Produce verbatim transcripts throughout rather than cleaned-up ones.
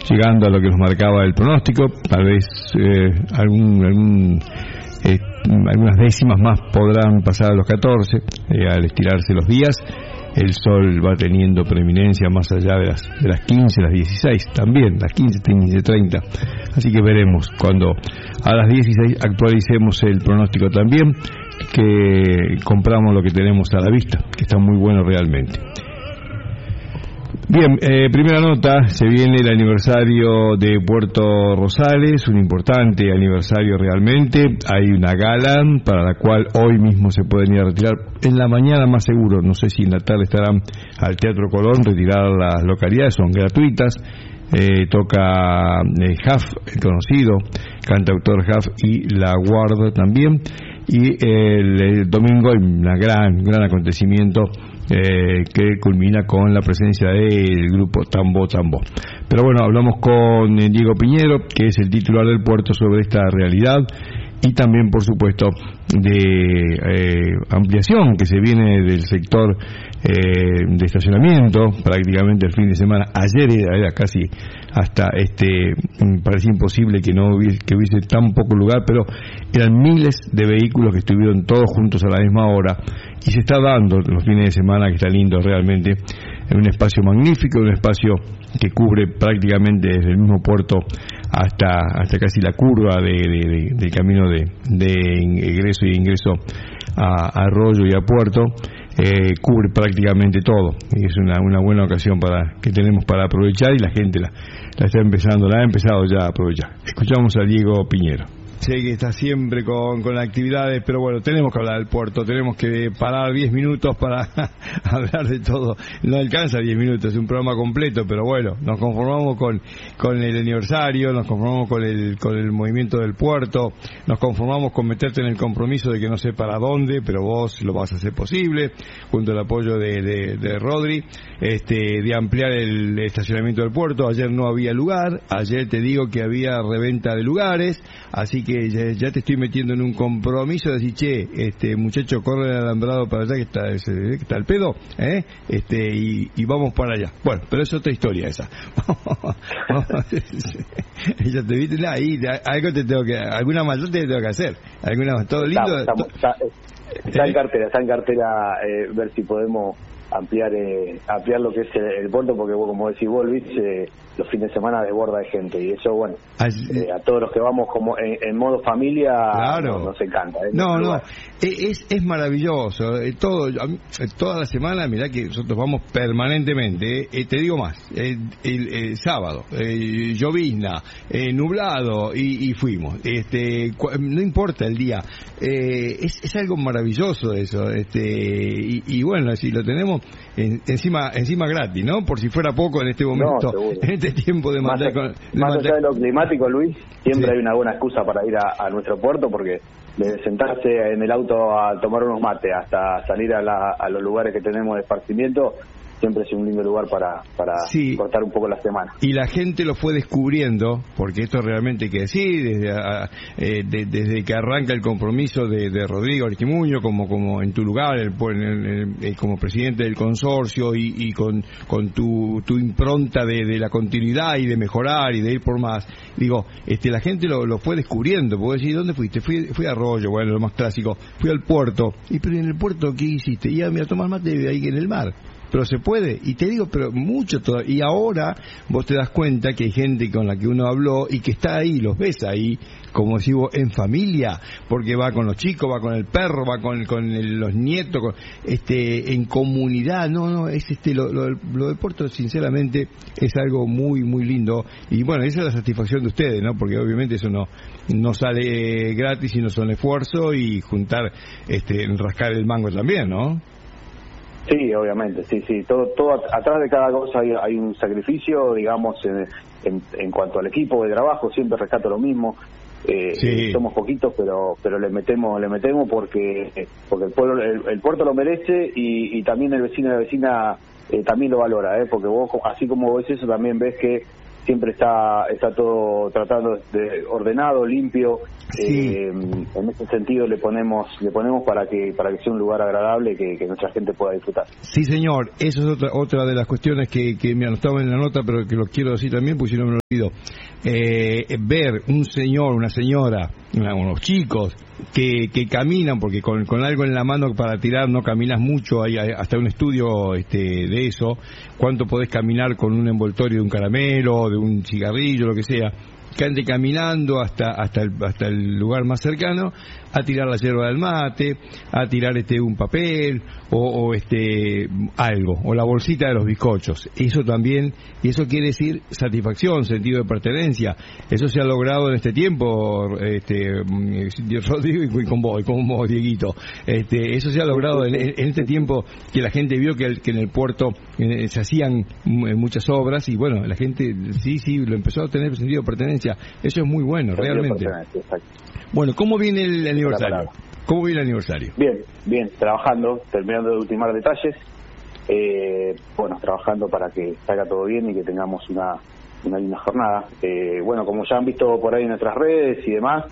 llegando a lo que nos marcaba el pronóstico, tal vez eh, algún, algún eh, algunas décimas más podrán pasar a los catorce, eh, al estirarse los días. El sol va teniendo preeminencia más allá de las, de las quince, las dieciséis, también las quince, quince, treinta. Así que veremos cuando a las dieciséis actualicemos el pronóstico también, que compramos lo que tenemos a la vista, que está muy bueno realmente. Bien, eh, primera nota, se viene el aniversario de Puerto Rosales, un importante aniversario realmente. Hay una gala para la cual hoy mismo se pueden ir a retirar, en la mañana más seguro, no sé si en la tarde estarán al Teatro Colón, retirar las localidades, son gratuitas. Eh, toca eh, Huff, el conocido cantautor Huff, y La Guarda también. Y el, el domingo hay un gran, gran acontecimiento eh, que culmina con la presencia del grupo Tambo Tambo. Pero bueno, hablamos con eh, Diego Piñero, que es el titular del puerto, sobre esta realidad y también, por supuesto, de eh, ampliación que se viene del sector eh, de estacionamiento, prácticamente el fin de semana. Ayer era, era casi hasta este parecía imposible que no hubiese, que hubiese tan poco lugar, pero eran miles de vehículos que estuvieron todos juntos a la misma hora, y se está dando los fines de semana, que está lindo realmente, en un espacio magnífico, un espacio que cubre prácticamente desde el mismo puerto hasta hasta casi la curva de, de, de, del camino de, de egreso y ingreso a, a Arroyo y a Puerto. Eh, cubre prácticamente todo, y es una, una buena ocasión para que tenemos para aprovechar, y la gente la, la está empezando, la ha empezado ya a aprovechar. Escuchamos a Diego Piñero. Sé que está siempre con, con actividades, pero bueno, tenemos que hablar del puerto, tenemos que parar diez minutos para hablar de todo. No alcanza diez minutos, es un programa completo, pero bueno, nos conformamos con, con el aniversario, nos conformamos con el, con el movimiento del puerto, nos conformamos con meterte en el compromiso de que no sé para dónde, pero vos lo vas a hacer posible, junto al apoyo de, de, de Rodri, este, de ampliar el estacionamiento del puerto. Ayer no había lugar, ayer te digo que había reventa de lugares, así que Ya, ya te estoy metiendo en un compromiso de decir, che, este muchacho, corre el alambrado para allá, que está, ese, que está el pedo, ¿eh? este y, y vamos para allá. Bueno, pero es otra historia esa. Ya te viste, ahí algo te tengo que, alguna maldad te tengo que hacer, alguna, todo lindo. Está, está, está, está en cartera, está en cartera, eh, ver si podemos ampliar eh, ampliar lo que es el, el puerto, porque vos, como decís vos, Luis, eh, los fines de semana desborda de gente, y eso, bueno, eh, a todos los que vamos como en, en modo familia, claro, nos, nos encanta. ¿eh? No, no, es es maravilloso, eh, todo, toda la semana, mirá que nosotros vamos permanentemente, eh, te digo más, eh, el, el sábado, eh, llovizna, eh, nublado, y, y fuimos, este no importa el día, eh, es, es algo maravilloso eso, este y, y bueno, si lo tenemos en, encima encima gratis, ¿no? Por si fuera poco en este momento, no, en este tiempo de más, mandar, con, de más mandar... allá de lo climático, Luis, siempre sí. hay una buena excusa para ir a, a nuestro puerto, porque desde sentarse en el auto a tomar unos mates hasta salir a, la, a los lugares que tenemos de esparcimiento, siempre es un lindo lugar para, para sí. cortar un poco la semana. Y la gente lo fue descubriendo, porque esto realmente hay que decir, desde, a, eh, de, desde que arranca el compromiso de, de Rodrigo Arquimuño, como como en tu lugar, el, el, el, el, como presidente del consorcio, y, y con, con tu, tu impronta de, de la continuidad y de mejorar y de ir por más, digo, este la gente lo, lo fue descubriendo, porque decir, ¿dónde fuiste? Fui, fui a Arroyo, bueno, lo más clásico, fui al puerto, y pero en el puerto, ¿qué hiciste? Iba a tomar mate ahí en el mar. Pero se puede, y te digo, pero mucho todavía. Y ahora vos te das cuenta que hay gente con la que uno habló y que está ahí, los ves ahí, como decimos, en familia, porque va con los chicos, va con el perro, va con, con el, los nietos, con, este, en comunidad. No, no, es este lo, lo, lo del puerto, sinceramente, es algo muy, muy lindo. Y bueno, esa es la satisfacción de ustedes, ¿no? Porque obviamente eso no no sale gratis, sino son esfuerzo y juntar, este, rascar el mango también, ¿no? Sí, obviamente, sí, sí. Todo, todo atrás de cada cosa hay, hay un sacrificio, digamos, en, en, en cuanto al equipo de trabajo. Siempre rescato lo mismo. Eh, sí. Somos poquitos, pero pero le metemos, le metemos porque porque el pueblo, el, el puerto lo merece, y, y también el vecino y la vecina eh, también lo valora, ¿eh? Porque vos, así como ves eso, también ves que siempre está está todo tratado de ordenado, limpio. Sí. Eh, en ese sentido le ponemos le ponemos para que para que sea un lugar agradable que, que nuestra gente pueda disfrutar. Sí, señor, eso es otra otra de las cuestiones que, que me anotaban en la nota, pero que lo quiero decir también porque si no me lo olvido. Eh, ver un señor, una señora, una, unos chicos que, que caminan, porque con, con algo en la mano para tirar no caminas mucho, hay, hay hasta un estudio este, de eso, cuánto podés caminar con un envoltorio de un caramelo, de un cigarrillo, lo que sea, que ande caminando hasta hasta el, hasta el lugar más cercano a tirar la yerba del mate, a tirar este un papel o, o este algo, o la bolsita de los bizcochos. Eso también, y eso quiere decir satisfacción, sentido de pertenencia. Eso se ha logrado en este tiempo, este Rodrigo, y con vos, y con vos, Dieguito. Este, eso se ha logrado en, en este tiempo que la gente vio que, el, que en el puerto eh, se hacían muchas obras y bueno, la gente sí, sí, lo empezó a tener sentido de pertenencia. Eso es muy bueno, realmente. Bueno, ¿cómo viene el aniversario? ¿Cómo viene el aniversario? Bien, bien, trabajando, terminando de ultimar detalles, eh, bueno, trabajando para que salga todo bien y que tengamos una, una linda jornada. Eh, bueno, como ya han visto por ahí en nuestras redes y demás,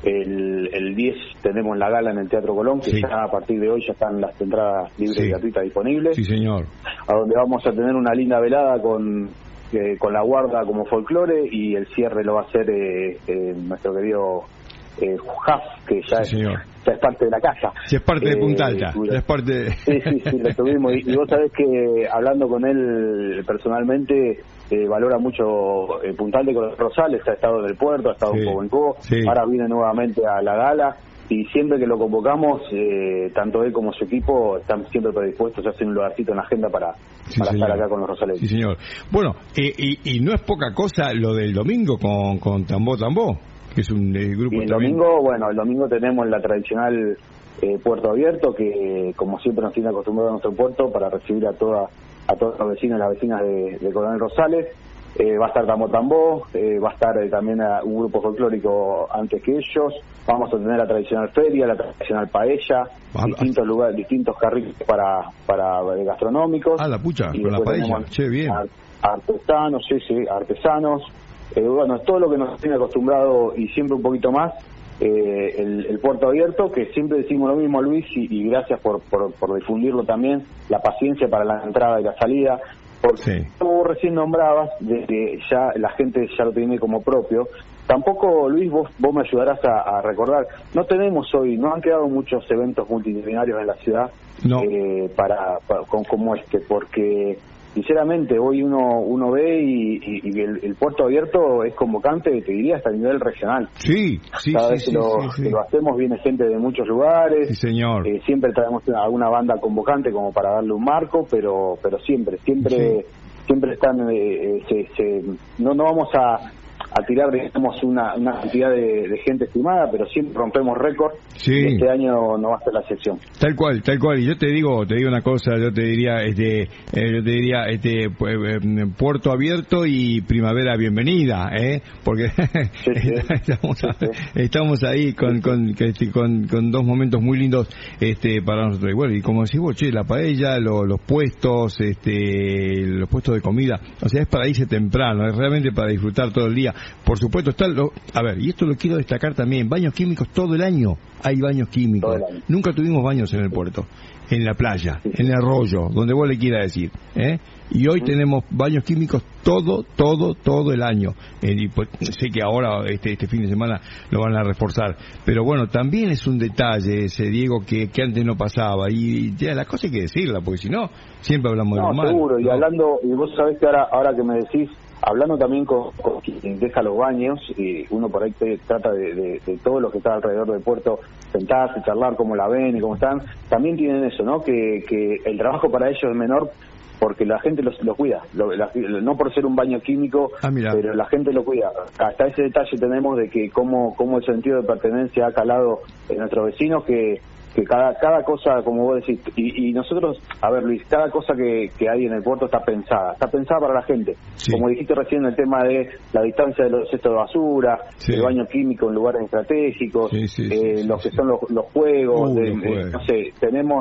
el, el diez tenemos la gala en el Teatro Colón, que sí. Ya a partir de hoy ya están las entradas libres sí. y gratuitas disponibles. Sí, señor. A donde vamos a tener una linda velada con... Eh, con la guarda como folclore y el cierre lo va a hacer eh, eh, nuestro querido eh, Jaf, que ya, sí, es, ya es parte de la casa. Sí, es parte eh, de Punta Alta. Ya es parte de... Sí, sí, sí, lo tuvimos. Y, y vos sabés que hablando con él personalmente, eh, valora mucho eh, Punta Alta con los Rosales, ha estado en el puerto, ha estado sí, un poco en Cobo, sí. Ahora viene nuevamente a la gala. Y siempre que lo convocamos, eh, tanto él como su equipo están siempre predispuestos a hacer un lugarcito en la agenda para, sí, para estar acá con los rosaleños. Sí, señor. Bueno, eh, y, y no es poca cosa lo del domingo con, con Tambó Tambó, que es un eh, grupo y el también. domingo, bueno, el domingo tenemos la tradicional eh, Puerto Abierto, que como siempre nos tiene acostumbrado a nuestro puerto para recibir a toda a todos los vecinos y las vecinas de, de Coronel Rosales. Eh, va a estar Tambó Tambó, eh, va a estar eh, también a un grupo folclórico antes que ellos, vamos a tener la tradicional feria, la tradicional paella, ah, distintos lugares, distintos carriles para para eh, gastronómicos. Ah, la pucha, y con la paella, che, bien. Artesanos, sí, sí, artesanos, eh, bueno, es todo lo que nos tiene acostumbrado y siempre un poquito más, eh, el, el puerto abierto, que siempre decimos lo mismo, Luis, y, y gracias por, por, por difundirlo también, la paciencia para la entrada y la salida. Porque sí. Como recién nombrabas, de que ya la gente ya lo tiene como propio, tampoco, Luis, vos, vos me ayudarás a, a recordar, no tenemos hoy, no han quedado muchos eventos multitudinarios en la ciudad no. eh, para, para con, como este, porque sinceramente hoy uno uno ve y, y, y el, el puerto abierto es convocante, te diría, hasta a nivel regional. Sí, sí, Cada sí, vez sí, que, lo, sí, sí. que lo hacemos viene gente de muchos lugares. Sí, señor. Eh, siempre traemos alguna banda convocante como para darle un marco, pero pero siempre, siempre, sí. siempre están, eh, se, se, no no vamos a a tirar, digamos, una, una cantidad de, de gente estimada, pero siempre rompemos récord. Sí. Y este año no va a ser la excepción. Tal cual, tal cual. Y yo te digo, te digo una cosa, yo te diría, este, eh, yo te diría, este, eh, puerto abierto y primavera bienvenida, ¿eh? Porque sí, sí. estamos, a, sí, sí. estamos ahí con, con, con, con dos momentos muy lindos, este, para nosotros. Y bueno, y como decís vos, che, la paella, lo, los puestos, este, los puestos de comida, o sea, es para irse temprano, es realmente para disfrutar todo el día. Por supuesto, está lo, a ver, y esto lo quiero destacar también, baños químicos todo el año, hay baños químicos. Nunca tuvimos baños en el puerto, en la playa, sí, en el arroyo, donde vos le quieras decir, ¿eh? Y hoy sí. tenemos baños químicos todo, todo, todo el año. Eh, y pues, sé que ahora, este, este fin de semana, lo van a reforzar. Pero bueno, también es un detalle ese, Diego, que, que antes no pasaba. Y ya, la cosa hay que decirla, porque si no, siempre hablamos no, de lo malo. Seguro, ¿no? Y hablando, y vos sabés que ahora, ahora que me decís, hablando también con, con quien deja los baños, y uno por ahí te, trata de, de, de todos los que están alrededor del puerto, sentarse, charlar cómo la ven y cómo están, también tienen eso, ¿no? Que, que el trabajo para ellos es menor porque la gente los, los cuida, lo, la, no por ser un baño químico, ah, pero la gente lo cuida. Hasta ese detalle tenemos de que cómo, cómo el sentido de pertenencia ha calado en nuestros vecinos, que que cada cada cosa, como vos decís, y, y nosotros, a ver, Luis, cada cosa que, que hay en el puerto está pensada, está pensada para la gente. Sí. Como dijiste recién, el tema de la distancia de los cestos de basura, sí. el baño químico en lugares estratégicos, sí, sí, eh, sí, los sí, que sí. son los, los juegos, uh, de, los de, juegos. no sé, tenemos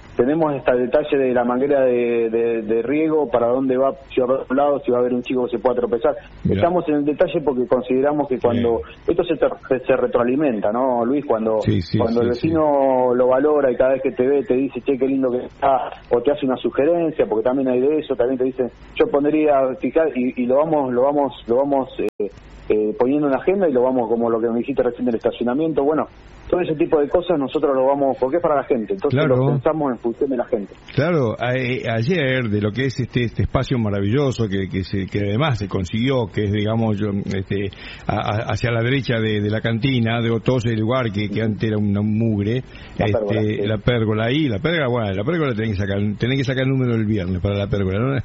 tenemos este detalle de la manguera de, de, de riego, para dónde va, si va a un lado, si va a haber un chico que se pueda tropezar. Mirá. Estamos en el detalle porque consideramos que cuando sí. esto se, se retroalimenta, ¿no, Luis? Cuando sí, sí, cuando sí, el vecino sí. lo valora y cada vez que te ve te dice, che, qué lindo que está, o te hace una sugerencia, porque también hay de eso, también te dicen, yo pondría, fijar, y, y lo vamos, lo vamos, lo vamos eh, eh, poniendo en la agenda y lo vamos, como lo que me dijiste recién del estacionamiento, bueno, todo ese tipo de cosas nosotros lo vamos, porque es para la gente, entonces claro. lo pensamos en función de la gente. Claro, a, a, ayer de lo que es este este espacio maravilloso que que, se, que además se consiguió, que es digamos este a, a, hacia la derecha de, de la cantina, de todo ese lugar que, que antes era una mugre, la este, pérgola, sí. la pérgola ahí, la pérgola, bueno, la pérgola tenés que sacar, tenés que sacar el número del viernes para la pérgola, ¿no?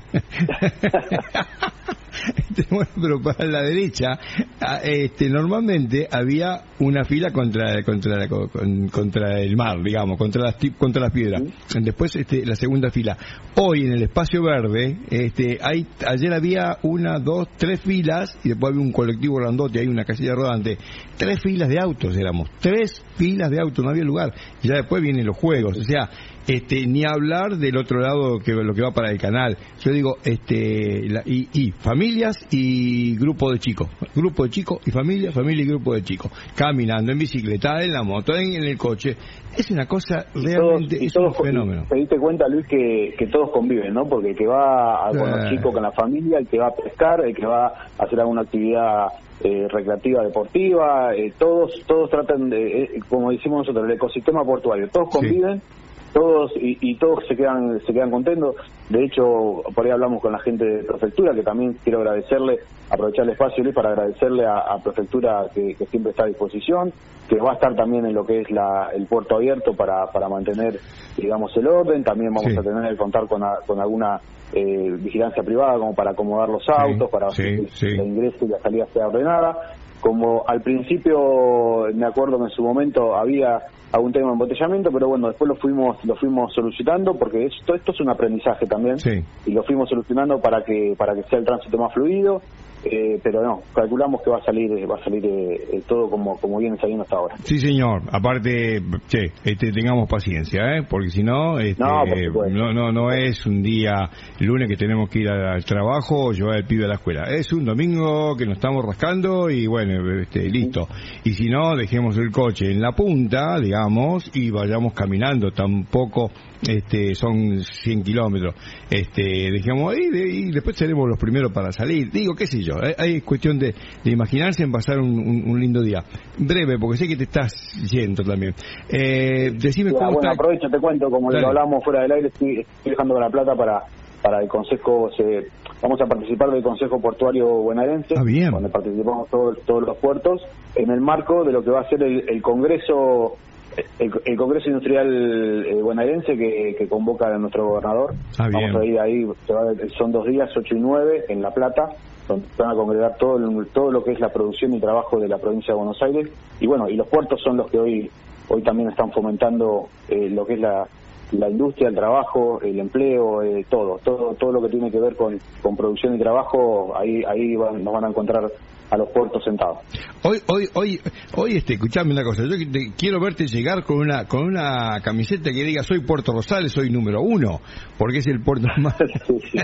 Bueno, pero para la derecha, este, normalmente había una fila contra contra contra el mar, digamos, contra las contra las piedras. Después, este, la segunda fila. Hoy en el espacio verde, este, hay ayer había una, dos, tres filas y después había un colectivo grandote, hay una casilla rodante. Tres filas de autos éramos, tres filas de autos, no había lugar. Y ya después vienen los juegos, o sea. Este, ni hablar del otro lado que lo que va para el canal. Yo digo, este, la, y, y familias y grupo de chicos, grupo de chicos y familia, familia y grupo de chicos, caminando en bicicleta, en la moto, en, en el coche. Es una cosa realmente, todos, es todos, un fenómeno. Te diste cuenta, Luis, que, que todos conviven, ¿no? Porque el que va a, con los chicos, con la familia, el que va a pescar, el que va a hacer alguna actividad eh, recreativa, deportiva, eh, todos, todos tratan de, eh, como decimos nosotros, el ecosistema portuario, todos conviven. Sí. Todos y, y todos se quedan se quedan contentos. De hecho, por ahí hablamos con la gente de Prefectura, que también quiero agradecerle, aprovechar el espacio, Luis, para agradecerle a, a Prefectura que, que siempre está a disposición, que va a estar también en lo que es la, el puerto abierto para, para mantener, digamos, el orden. También vamos sí. a tener que contar con, a, con alguna eh, vigilancia privada, como para acomodar los autos, sí, para sí, que sí. el ingreso y la salida sea ordenada. Como al principio, me acuerdo que en su momento había algún tema de embotellamiento, pero bueno, después lo fuimos lo fuimos solucionando, porque esto esto es un aprendizaje también, sí. y lo fuimos solucionando para que para que sea el tránsito más fluido, eh, pero no, calculamos que va a salir va a salir eh, todo como como viene saliendo hasta ahora. Sí, señor. Aparte, che, este, tengamos paciencia, ¿eh? Porque si no, este, no, no, no, no es un día lunes que tenemos que ir al trabajo o llevar al pibe a la escuela. Es un domingo que nos estamos rascando y bueno, este, listo. Sí. Y si no, dejemos el coche en la punta, digamos, y vayamos caminando. Tampoco este, son cien kilómetros. Este, dejemos ahí y después seremos los primeros para salir. Digo, qué sé yo. Hay cuestión de, de imaginarse en pasar un, un, un lindo día. Breve, porque sé que te estás yendo también. Eh, decime sí, cómo bueno, está. Aprovecho, te cuento, como Dale. lo hablamos fuera del aire, estoy, estoy dejando la plata para para el Consejo, se, vamos a participar del Consejo Portuario Bonaerense, ah, bien. donde participamos todos, todos los puertos, en el marco de lo que va a ser el, el Congreso el, el Congreso Industrial eh, Bonaerense que, que convoca a nuestro gobernador. Ah, vamos a ir ahí, se va, son dos días, ocho y nueve, en La Plata, donde van a congregar todo, el, todo lo que es la producción y trabajo de la provincia de Buenos Aires, y bueno, y los puertos son los que hoy hoy también están fomentando eh, lo que es la la industria, el trabajo, el empleo, eh, todo, todo todo lo que tiene que ver con, con producción y trabajo, ahí ahí van, nos van a encontrar a los puertos sentados. Hoy hoy hoy hoy este, escuchame una cosa, yo te, quiero verte llegar con una con una camiseta que diga soy Puerto Rosales, soy número uno, porque es el puerto más sí, sí.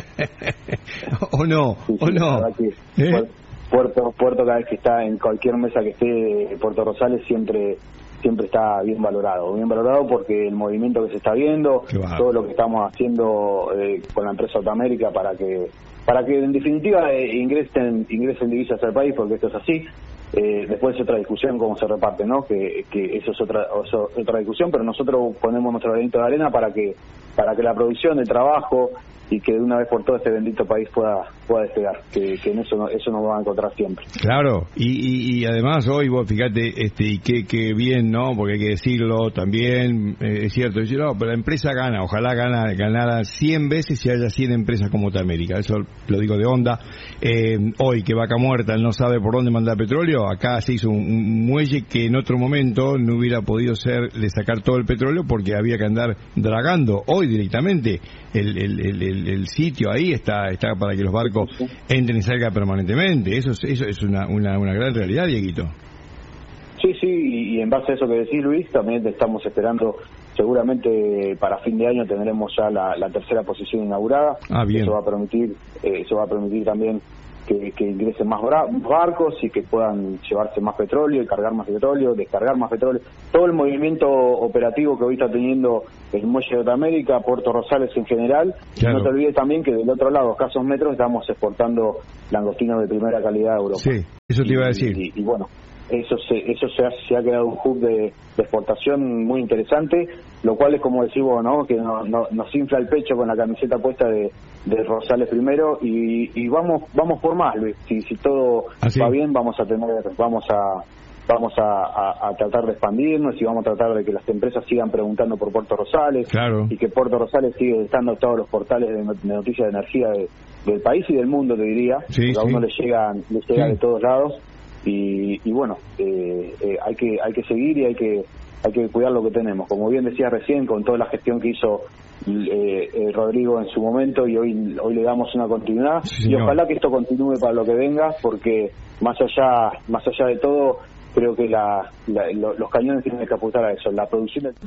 o no, sí, sí, o no. ¿Eh? Puerto Puerto cada vez que está en cualquier mesa que esté Puerto Rosales siempre siempre está bien valorado, bien valorado porque el movimiento que se está viendo, todo lo que estamos haciendo eh, con la empresa Otamérica para que para que en definitiva eh, ingresen ingresen divisas al país, porque esto es así. Eh, después es otra discusión cómo se reparte, ¿no? Que, que eso es otra eso, otra discusión, pero nosotros ponemos nuestro granito de arena para que para que la producción, el trabajo y que de una vez por todo este bendito país pueda pueda despegar, que, que en eso no, eso nos va a encontrar siempre. Claro, y, y, y además hoy vos fíjate, este, y qué qué bien, ¿no? Porque hay que decirlo también, eh, es cierto, decir, no, pero la empresa gana, ojalá gana, ganara cien veces si haya cien empresas como Otamérica, eso lo digo de onda. Eh, hoy que Vaca Muerta no sabe por dónde mandar petróleo, acá se hizo un, un muelle que en otro momento no hubiera podido ser de sacar todo el petróleo porque había que andar dragando. Hoy directamente el, el, el, el, el sitio ahí está está para que los barcos entren y salgan permanentemente. Eso es, eso es una, una, una gran realidad, Dieguito. Sí, sí, y, y en base a eso que decís, Luis, también estamos esperando seguramente para fin de año tendremos ya la, la tercera posición inaugurada. Ah, bien. Eso va a permitir, eh, eso va a permitir también que, que ingresen más barcos y que puedan llevarse más petróleo y cargar más petróleo, descargar más petróleo. Todo el movimiento operativo que hoy está teniendo el Muelle de Norteamérica, Puerto Rosales en general. Claro. No te olvides también que del otro lado, escasos metros, estamos exportando langostinos de primera calidad a Europa. Sí, eso te iba a decir. Y, y, y bueno, eso se eso se ha, se ha quedado un hub de, de exportación muy interesante, lo cual es como decimos, ¿no? Que no, no, nos infla el pecho con la camiseta puesta de, de Rosales primero y, y vamos vamos por más, Luis. Si, si todo ¿Ah, sí? va bien, vamos a tener vamos a vamos a, a, a tratar de expandirnos y vamos a tratar de que las empresas sigan preguntando por Puerto Rosales. Claro. Y que Puerto Rosales sigue estando en todos los portales de, de noticias de energía de, del país y del mundo, te diría. Sí, a sí. uno le llega, le llega sí. de todos lados. Y, y bueno, eh, eh, hay que hay que seguir y hay que hay que cuidar lo que tenemos. Como bien decía recién, con toda la gestión que hizo eh, eh, Rodrigo en su momento, y hoy hoy le damos una continuidad. Sí, y ojalá que esto continúe para lo que venga, porque más allá más allá de todo, creo que la, la, lo, los cañones tienen que apuntar a eso, la producción de...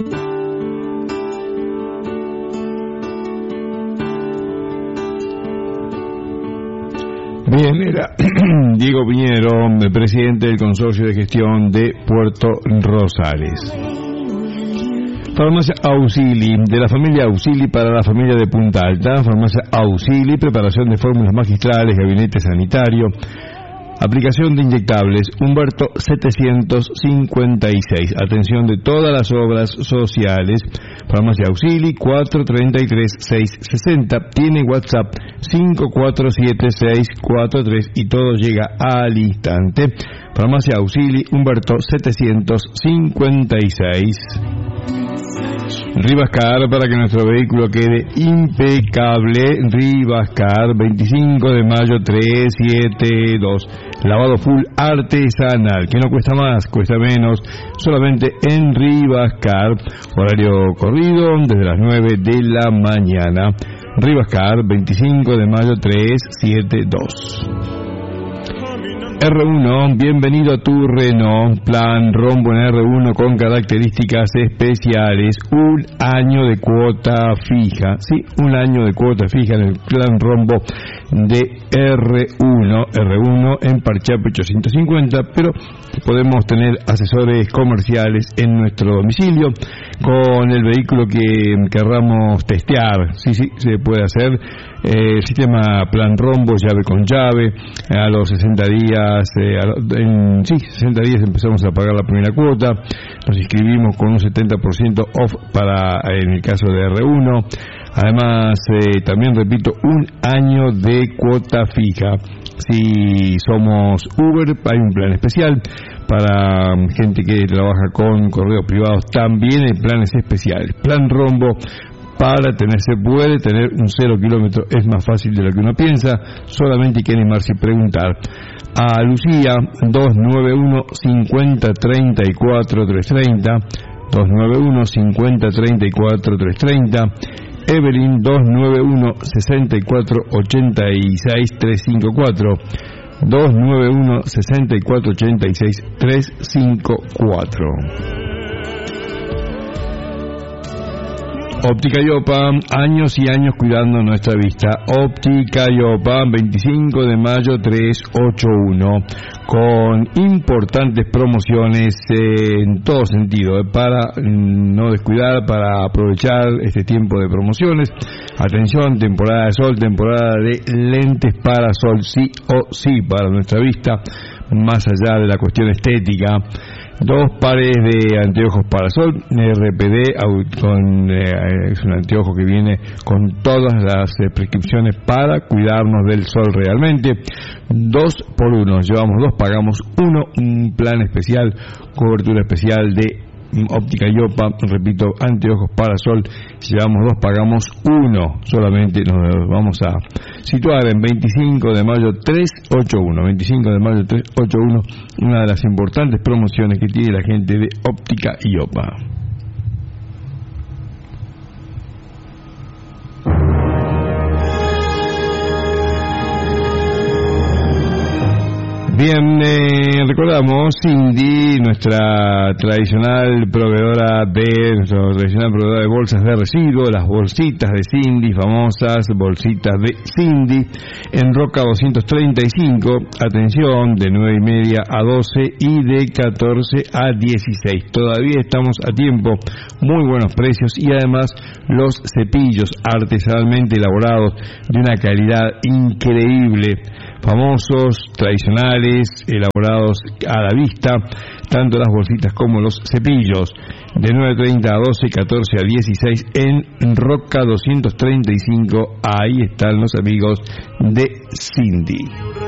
Bien, era Diego Piñero, presidente del Consorcio de Gestión de Puerto Rosales. Farmacia Auxili, de la familia Auxili para la familia de Punta Alta. Farmacia Auxili, preparación de fórmulas magistrales, gabinete sanitario, aplicación de inyectables. Humberto setecientos cincuenta y seis. Atención de todas las obras sociales. Farmacia Auxili, cuatro treinta y tres, seiscientos sesenta. Tiene WhatsApp cinco cuatro siete seis cuatro tres y todo llega al instante. Farmacia Auxili, Humberto setecientos cincuenta y seis. Rivascar, para que nuestro vehículo quede impecable. Rivascar, veinticinco de mayo trescientos setenta y dos. Lavado full artesanal, que no cuesta más, cuesta menos, solamente en Rivascar. Horario corrido desde las nueve de la mañana. Rivascar, veinticinco de mayo trescientos setenta y dos. R uno, bienvenido a tu Renault. Plan Rombo en R uno con características especiales. Un año de cuota fija. Sí, un año de cuota fija en el Plan Rombo de R uno. R uno en Parchape ochocientos cincuenta, pero podemos tener asesores comerciales en nuestro domicilio con el vehículo que querramos testear. Sí, sí, se puede hacer. Eh, el sistema Plan Rombo, llave con llave. A los sesenta días, eh, a lo, en, sí, sesenta días empezamos a pagar la primera cuota. Nos inscribimos con un setenta por ciento off para, en el caso de R uno. Además, eh, también repito, un año de cuota fija. Si somos Uber, hay un plan especial. Para gente que trabaja con correos privados, también hay planes especiales. Plan Rombo, para tener, se puede tener un cero kilómetro, es más fácil de lo que uno piensa, solamente hay que animarse y preguntar. A Lucía, dos nueve uno, cinco cero, tres cuatro, tres tres cero, dos nueve uno, cinco cero, tres cuatro, tres tres cero, Evelyn, dos nueve uno, seis cuatro, ocho seis, tres cinco cuatro, dos nueve uno, seis cuatro, ocho seis, tres cinco cuatro. Óptica Iopa, años y años cuidando nuestra vista. Óptica Iopa, veinticinco de mayo trescientos ochenta y uno, con importantes promociones eh, en todo sentido, eh, para mm, no descuidar, para aprovechar este tiempo de promociones. Atención, temporada de sol, temporada de lentes para sol, sí o sí, para nuestra vista, más allá de la cuestión estética. Dos pares de anteojos para sol, R P D, con, eh, es un anteojo que viene con todas las eh, prescripciones para cuidarnos del sol realmente. Dos por uno, llevamos dos, pagamos uno, un plan especial, cobertura especial de Óptica Iopa, repito, anteojos para sol, si llevamos dos pagamos uno, solamente nos vamos a situar en veinticinco de mayo trescientos ochenta y uno, veinticinco de mayo trescientos ochenta y uno, una de las importantes promociones que tiene la gente de Óptica Iopa. Bien, eh, recordamos Cindy, nuestra tradicional proveedora de nuestra tradicional proveedora de bolsas de residuos, las bolsitas de Cindy, famosas bolsitas de Cindy, en Roca doscientos treinta y cinco, atención, de nueve y media a doce y de catorce a dieciséis. Todavía estamos a tiempo, muy buenos precios y además los cepillos artesanalmente elaborados de una calidad increíble, famosos, tradicionales, elaborados a la vista, tanto las bolsitas como los cepillos, de nueve treinta a doce, catorce a dieciséis en Roca doscientos treinta y cinco. Ahí están los amigos de Cindy.